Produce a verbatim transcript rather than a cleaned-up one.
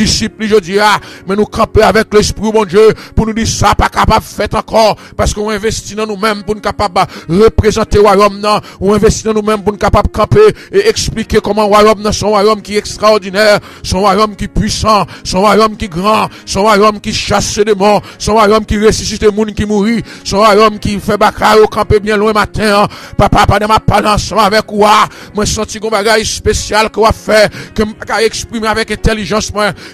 disciples, je dis, ah, mais nous camper avec l'esprit, mon Dieu, pour nous dire ça, pas capable de faire encore, parce qu'on investit dans nous-mêmes pour nous capable de représenter le royaume, on investit dans nous-mêmes pour nous capable de camper et expliquer comment le royaume, c'est un royaume qui est extraordinaire, c'est un royaume qui est puissant, c'est un royaume qui est grand, c'est un royaume qui chasse les démons, c'est un royaume qui ressuscite les gens qui mourent, c'est un royaume qui fait baccarat au camper bien loin matin, papa, pas de ma parole ensemble avec moi, moi, senti qu'on bagage spécial qu'on va faire, que je exprimer avec intelligence, moi,